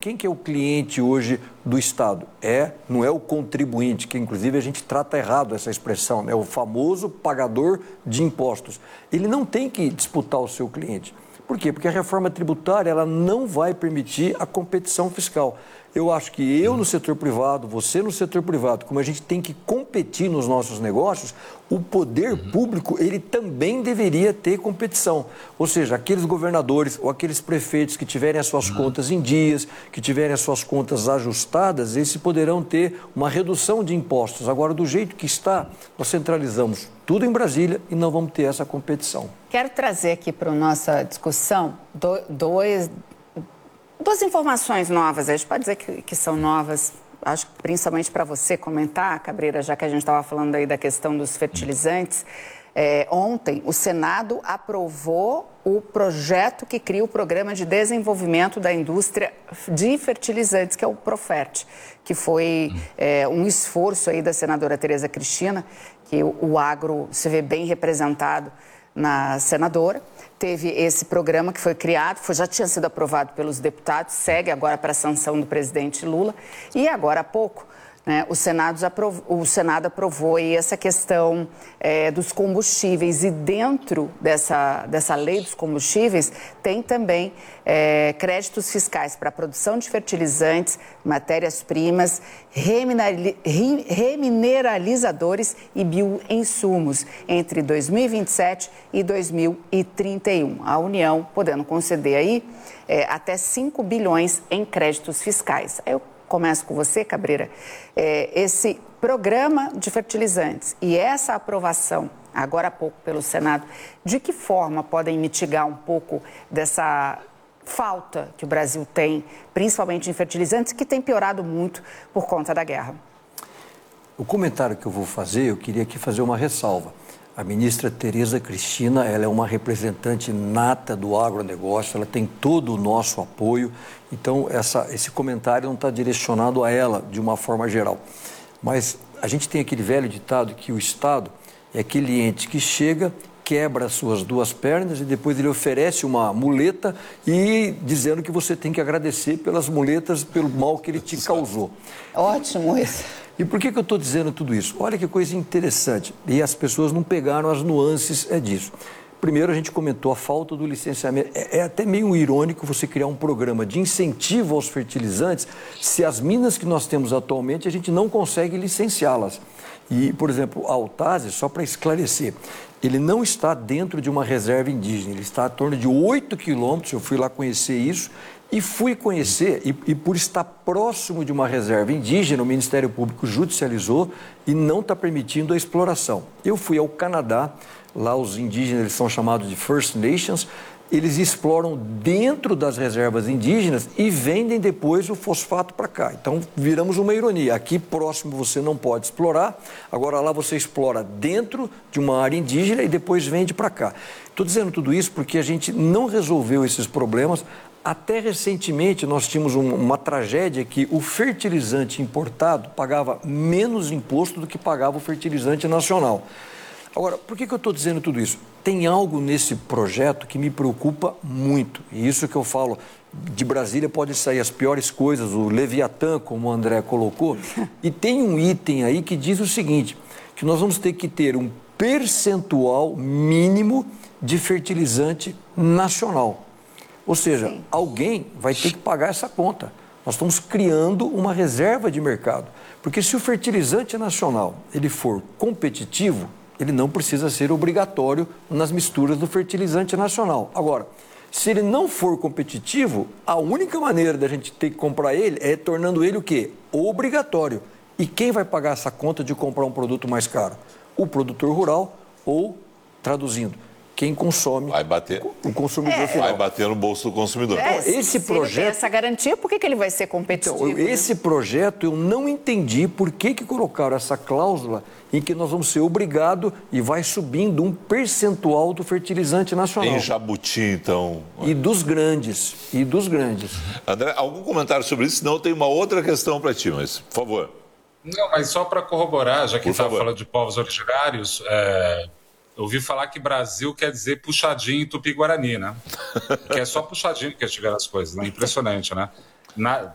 quem que é o cliente hoje do Estado? Não é o contribuinte, que inclusive a gente trata errado essa expressão, né? O famoso pagador de impostos. Ele não tem que disputar o seu cliente. Por quê? Porque a reforma tributária ela não vai permitir a competição fiscal. Eu acho que eu no setor privado, você no setor privado, como a gente tem que competir nos nossos negócios, o poder público ele também deveria ter competição. Ou seja, aqueles governadores ou aqueles prefeitos que tiverem as suas contas em dias, que tiverem as suas contas ajustadas, esses poderão ter uma redução de impostos. Agora, do jeito que está, nós centralizamos tudo em Brasília e não vamos ter essa competição. Quero trazer aqui para a nossa discussão duas informações novas. A gente pode dizer que são novas, acho que principalmente para você comentar, Cabreira, já que a gente estava falando aí da questão dos fertilizantes. Ontem, o Senado aprovou o projeto que cria o Programa de Desenvolvimento da Indústria de Fertilizantes, que é o Profert, que foi um esforço aí da senadora Tereza Cristina, que o agro se vê bem representado na senadora. Teve esse programa que foi criado, já tinha sido aprovado pelos deputados, segue agora para a sanção do presidente Lula. E agora há pouco, né, o Senado aprovou aí essa questão dos combustíveis. E dentro dessa lei dos combustíveis tem também créditos fiscais para a produção de fertilizantes, matérias-primas, remineralizadores e bioinsumos entre 2027 e 2031. A União podendo conceder aí até 5 bilhões em créditos fiscais. Eu começo com você, Cabreira. Esse programa de fertilizantes e essa aprovação, agora há pouco pelo Senado, de que forma podem mitigar um pouco dessa falta que o Brasil tem, principalmente em fertilizantes, que tem piorado muito por conta da guerra? O comentário que eu vou fazer, eu queria aqui fazer uma ressalva. A ministra Tereza Cristina, ela é uma representante nata do agronegócio, ela tem todo o nosso apoio, então esse comentário não está direcionado a ela de uma forma geral. Mas a gente tem aquele velho ditado que o Estado é aquele ente que chega, quebra as suas duas pernas e depois ele oferece uma muleta e dizendo que você tem que agradecer pelas muletas, pelo mal que ele te causou. Ótimo isso. E por que eu estou dizendo tudo isso? Olha que coisa interessante, e as pessoas não pegaram as nuances disso. Primeiro, a gente comentou a falta do licenciamento. É até meio irônico você criar um programa de incentivo aos fertilizantes se as minas que nós temos atualmente a gente não consegue licenciá-las. E, por exemplo, a Autazes, só para esclarecer, ele não está dentro de uma reserva indígena, ele está a torno de 8 quilômetros, eu fui lá conhecer isso, e fui conhecer, e por estar próximo de uma reserva indígena, o Ministério Público judicializou e não está permitindo a exploração. Eu fui ao Canadá, lá os indígenas eles são chamados de First Nations, eles exploram dentro das reservas indígenas e vendem depois o fosfato para cá. Então, viramos uma ironia. Aqui próximo você não pode explorar, agora lá você explora dentro de uma área indígena e depois vende para cá. Estou dizendo tudo isso porque a gente não resolveu esses problemas. Até recentemente nós tínhamos uma tragédia que o fertilizante importado pagava menos imposto do que pagava o fertilizante nacional. Agora, por que eu estou dizendo tudo isso? Tem algo nesse projeto que me preocupa muito. E isso que eu falo, de Brasília pode sair as piores coisas, o Leviatã, como o André colocou. E tem um item aí que diz o seguinte, que nós vamos ter que ter um percentual mínimo de fertilizante nacional. Ou seja, alguém vai ter que pagar essa conta. Nós estamos criando uma reserva de mercado. Porque se o fertilizante nacional ele for competitivo, ele não precisa ser obrigatório nas misturas do fertilizante nacional. Agora, se ele não for competitivo, a única maneira da gente ter que comprar ele é tornando ele o quê? Obrigatório. E quem vai pagar essa conta de comprar um produto mais caro? O produtor rural ou, traduzindo, quem consome, o consumidor final. Vai bater no bolso do consumidor. Esse projeto, ele tem essa garantia, por que ele vai ser competitivo? Então, esse projeto eu não entendi por que colocaram essa cláusula em que nós vamos ser obrigados e vai subindo um percentual do fertilizante nacional. Em Jabuti, então. E dos grandes. André, algum comentário sobre isso? Senão eu tenho uma outra questão para ti, mas, por favor. Não, mas só para corroborar, já que estava falando de povos originários, eu ouvi falar que Brasil quer dizer puxadinho em Tupi-Guarani, né? Que é só puxadinho que tiveram as coisas, né? Impressionante, né?